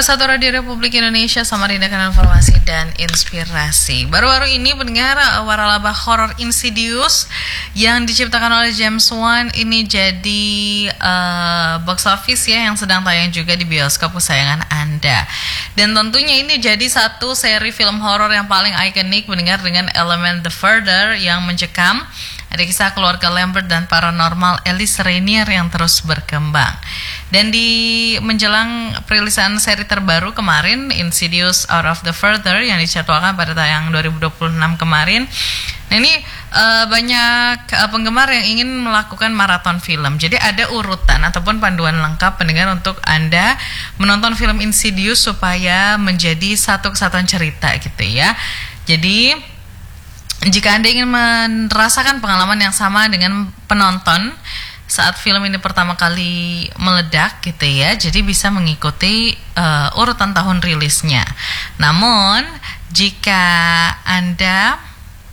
101 Radio Republik Indonesia, Samarinda, kanal informasi dan inspirasi. Baru-baru ini pendengar waralaba horor Insidious yang diciptakan oleh James Wan ini jadi box office ya, yang sedang tayang juga di bioskop kesayangan Anda. Dan tentunya ini jadi satu seri film horor yang paling ikonik pendengar, dengan elemen The Further yang mencekam. Ada kisah keluarga Lambert dan paranormal Alice Rainier yang terus berkembang. Dan di menjelang perilisan seri terbaru kemarin, Insidious Out of the Further, yang dijadwalkan pada tayang 2026 kemarin. Nah ini banyak penggemar yang ingin melakukan maraton film. Jadi ada urutan ataupun panduan lengkap pendengar untuk Anda menonton film Insidious supaya menjadi satu kesatuan cerita gitu ya. Jadi jika Anda ingin merasakan pengalaman yang sama dengan penonton saat film ini pertama kali meledak gitu ya, jadi bisa mengikuti urutan tahun rilisnya. Namun jika Anda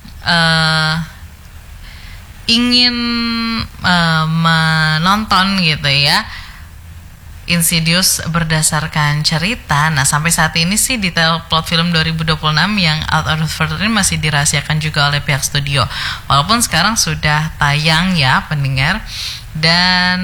ingin menonton gitu ya Insidious berdasarkan cerita, nah sampai saat ini sih detail plot film 2026 yang Out of the Further ini masih dirahasiakan juga oleh pihak studio. Walaupun sekarang sudah tayang ya pendengar, dan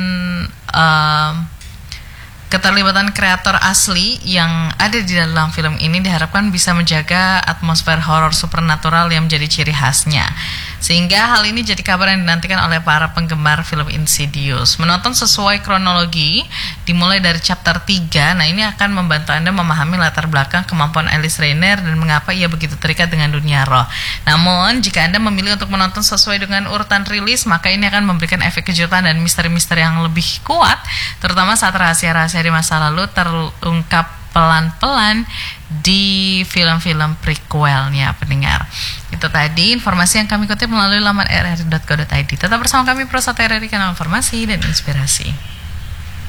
keterlibatan kreator asli yang ada di dalam film ini diharapkan bisa menjaga atmosfer horor supernatural yang menjadi ciri khasnya. Sehingga hal ini jadi kabar yang dinantikan oleh para penggemar film Insidious. Menonton sesuai kronologi dimulai dari chapter 3. Nah ini akan membantu Anda memahami latar belakang kemampuan Alice Rainier dan mengapa ia begitu terikat dengan dunia roh. Namun jika Anda memilih untuk menonton sesuai dengan urutan rilis, maka ini akan memberikan efek kejutan dan misteri-misteri yang lebih kuat, terutama saat rahasia-rahasia di masa lalu terungkap pelan-pelan di film-film prequelnya pendengar. Itu tadi informasi yang kami kutip melalui laman rri.co.id. Tetap bersama kami Pro 1 RRI, kanal informasi dan inspirasi.